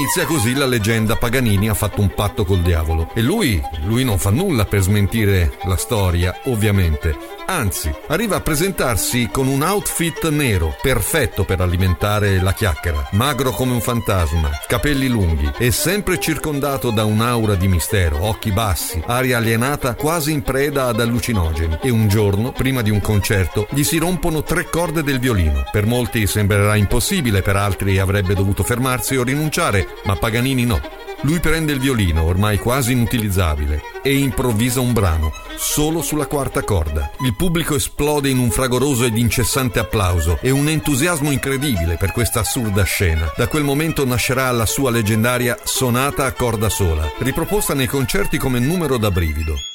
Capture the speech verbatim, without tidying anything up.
Inizia così la leggenda: Paganini ha fatto un patto col diavolo. E lui, lui non fa nulla per smentire la storia, ovviamente. Anzi, arriva a presentarsi con un outfit nero, perfetto per alimentare la chiacchiera, magro come un fantasma, capelli lunghi e sempre circondato da un'aura di mistero, occhi bassi, aria alienata, quasi in preda ad allucinogeni. E un giorno, prima di un concerto, gli si rompono tre corde del violino. Per molti sembrerà impossibile, per altri avrebbe dovuto fermarsi o rinunciare, ma Paganini no. Lui prende il violino, ormai quasi inutilizzabile, e improvvisa un brano, solo sulla quarta corda. Il pubblico esplode in un fragoroso ed incessante applauso e un entusiasmo incredibile per questa assurda scena. Da quel momento nascerà la sua leggendaria sonata a corda sola, riproposta nei concerti come numero da brivido.